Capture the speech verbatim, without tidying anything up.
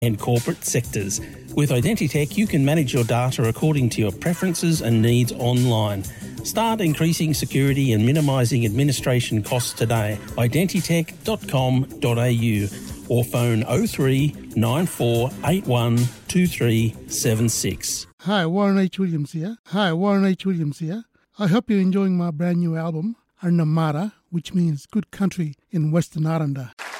and corporate sectors. With Identitech, you can manage your data according to your preferences and needs online. Start increasing security and minimising administration costs today. identitech dot com dot a u or phone oh three nine four eight one two three seven six. Hi, Warren H. Williams here. Hi, Warren H. Williams here. I hope you're enjoying my brand new album, Arnamara, which means good country in Western Aranda.